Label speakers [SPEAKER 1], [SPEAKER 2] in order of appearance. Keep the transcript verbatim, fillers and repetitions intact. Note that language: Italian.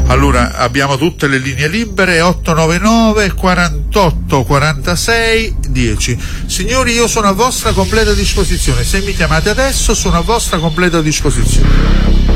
[SPEAKER 1] Allora, abbiamo tutte le linee libere, otto nove nove quarantotto quarantasei dieci. Signori, io sono a vostra completa disposizione, se mi chiamate adesso sono a vostra completa disposizione.